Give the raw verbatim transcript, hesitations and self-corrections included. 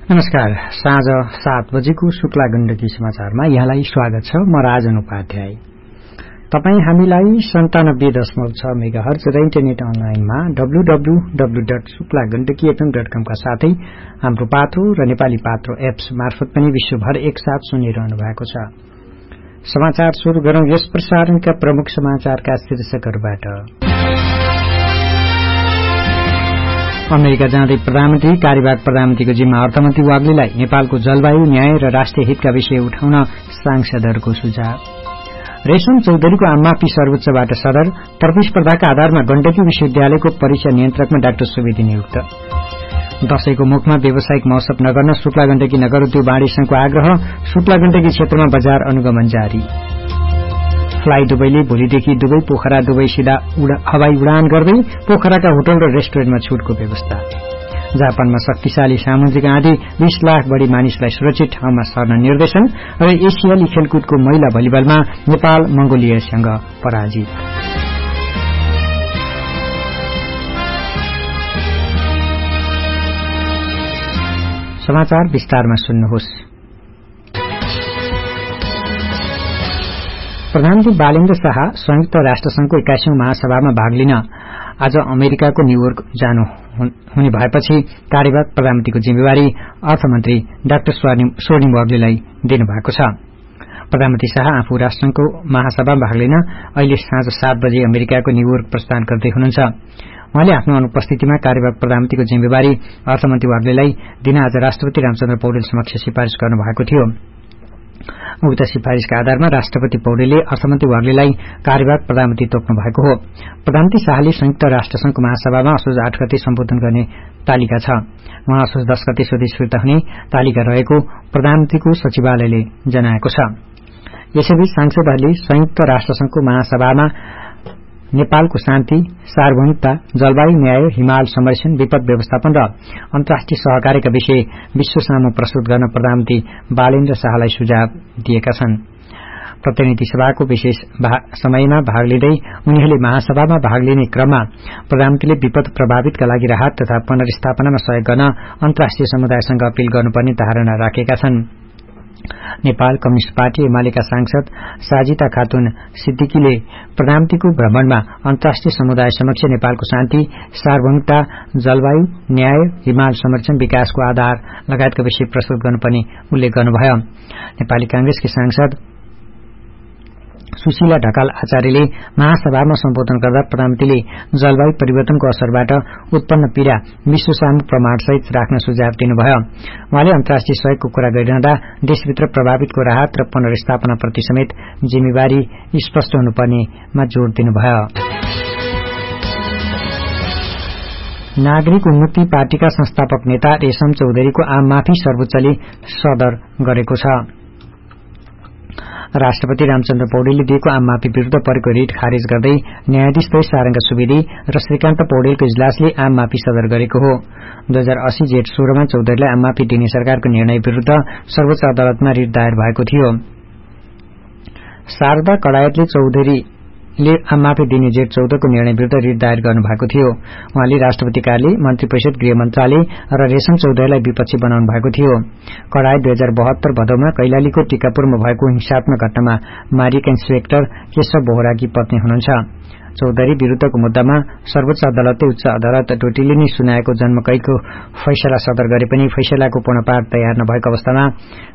नमस्कार। साँझ सात बजेको शुक्ला गण्डकी समाचारमा यहाँलाई स्वागत छ। म राजन उपाध्याय। तपाई हामीलाई सन्तानब्बे दशमलव छ मेगाहर्ज र इन्टरनेट अनलाइनमा W W W dot Shukla Gandaki FM dot कम का साथै हाम्रो पात्रो र नेपाली पात्रो एप्स मार्फत पनि विश्वभर एकसाथ सुनिरहनु भएको छ। समाचार सुरु गरौं यस प्रसारणका प्रमुख समाचारका शीर्षकहरूबाट। अमेरिका जाँदै प्रधानमन्त्री कार्यवाहक प्रधानमन्त्रीको जिम्मा अर्थमन्त्री वाग्लेलाई नेपालको जलवायु न्याय र राष्ट्रिय हितका विषय उठाउन सांसदहरूको सुझाव। रेशम चौधरीको आममाफी सर्वोच्चबाट सदर। प्रतिस्पर्धाका आधारमा गण्डकी विश्वविद्यालयको परीक्षा नियन्त्रकमा डाक्टर सुवेदी नियुक्त। दशैंको मुखमा व्यावसायिक महोत्सव नगर्न शुक्ला गण्डकी नगर उद्योग वाणिज्य संघको आग्रह। शुक्ला गण्डकी क्षेत्रमा बजार अनुगमन जारी। फ्लाई दुबईले भोलिदेखि दुबई पोखरा दुबई सिधा हवाई उडान गर्दै पोखराका होटल र रेस्टुरेन्टमा छुटको व्यवस्था। जापानमा शक्तिशाली सामुद्रिक आँधी बीस लाख बढ़ी मानिसलाई सुरक्षित ठाउँमा सर्न निर्देशन र एसियाली खेलकुदको महिला भलिबलमा नेपाल मंगोलियासँग पराजित। समाचार विस्तारमा सुन्नुहोस्। प्रधानमन्त्री बालेन्द्र शाह संयुक्त राष्ट्रसंघको एक्काइसौं महासभामा भाग लिन आज अमेरिकाको न्यूयोर्क जानु हुने भएपछि कार्यवाहक प्रधानमन्त्रीको जिम्मेवारी अर्थमन्त्री डाक्टर स्वर्णिम वाग्लेलाई दिनुभएको छ। प्रधानमन्त्री शाह आफू राष्ट्रसंघको महासभामा भाग लिन अहिले साँझ सात बजे अमेरिकाको न्यूयोर्क प्रस्थान गर्दै हुनुहुन्छ। उहाँले आफ्नो अनुपस्थितिमा कार्यवाहक प्रधानमन्त्रीको जिम्मेवारी अर्थमन्त्री वाग्लेलाई दिन आज राष्ट्रपति रामचन्द्र पौडेल समक्ष सिफारिश गर्नुभएको थियो। उक्त सिफारिशका आधारमा राष्ट्रपति पौडेलले अर्थमन्त्री वाग्लेलाई कार्यवाहक प्रधानमन्त्री तोक्नु भएको हो। प्रधानमन्त्री शाहले संयुक्त राष्ट्रसंघको महासभामा असोज आठ गते सम्बोधन गर्ने तालिका छ। उहाँ असोज दश गते स्वदेश फिर्ता हुने तालिका रहेको प्रधानमन्त्रीको सचिवालयले जनाएको छ। यसैबीच सांसदहरूले संयुक्त राष्ट्रसंघको महासभामा नेपालको शान्ति, सार्वभौमिकता, जलवायु न्याय, हिमाल संरक्षण, विपद व्यवस्थापन र अन्तर्राष्ट्रिय सहकार्यका विषय विश्व सामु प्रस्तुत गर्न प्रधानमन्त्री बालेन्द्र शाहलाई सुझाव दिएका छन्। प्रतिनिधि सभाको विशेष समयमा भाग लिँदै उनीहरूले महासभामा भाग लिने क्रममा प्रधानमन्त्रीले विपद प्रभावितका लागि राहत तथा पुनर्स्थापनामा सहयोग गर्न अन्तर्राष्ट्रिय समुदायसँग अपील गर्नुपर्ने धारणा राखेका छन्। नेपाल कम्युनिष्ट पार्टी एमालेका सांसद साजिता खातुन सिद्दिकीले प्रधानमन्त्रीको भ्रमणमा अन्तर्राष्ट्रिय समुदाय समक्ष नेपालको शान्ति, सार्वभौमिकता, जलवायु न्याय, हिमाल संरक्षण, विकासको आधार लगायतका विषय प्रस्तुत गर्नुपर्ने उल्लेख गर्नुभयो। नेपाली कांग्रेसकी सांसद सुशीला ढकाल आचार्यले महासभामा सम्बोधन गर्दा प्रधानमन्त्रीले जलवायु परिवर्तनको असरबाट उत्पन्न पीड़ा विश्वसामु प्रमाणसहित राख्न सुझाव दिनुभयो। उहाँले अन्तर्राष्ट्रिय सहयोगको कुरा गरिरहँदा देशभित्र प्रभावितको राहत र पुनर्स्थापनाप्रति समेत जिम्मेवारी स्पष्ट हुनुपर्नेमा जोड़ दिनुभयो। नागरिक उन्मुक्ति पार्टीका संस्थापक नेता रेशम चौधरीको आममाफी सर्वोच्चले सदर गरेको छ। राष्ट्रपति रामचन्द्र पौडेलले दिएको आममाफी विरूद्ध परेको रिट खारेज गर्दै न्यायाधीश द्वय सारंग सुवेदी र श्रीकान्त पौडेलको इजलासले आममाफी सदर गरेको हो। दुई हजार अस्सी जेठ सोह्रमा चौधरीलाई आममाफी दिने सरकारको निर्णय विरूद्ध सर्वोच्च अदालतमा रिट दायर भएको थियो। शारदा कडायतले चौधरी ले आममाफी दिने जेठ चौधको निर्णय विरूद्ध रिट दायर गर्नुभएको थियो। उहाँले राष्ट्रपति कार्यालय, मन्त्री परिषद, गृह मन्त्रालय र रेशम चौधरीलाई विपक्षी बनाउनु भएको थियो। कडायत दुई हजार बहत्तर भदौमा कैलालीको टीकापुरमा भएको हिंसात्मक घटनामा मारिएका इन्सपेक्टर केशव बोहराकी पत्नी हुनुहुन्छ। चौधरी विरूद्धको मुद्दामा सर्वोच्च अदालतले उच्च अदालत डोटीले नै सुनाएको जन्मकैदको फैसला सदर गरे पनि फैसलाको पूर्णपाठ तयार नभएको अवस्थामा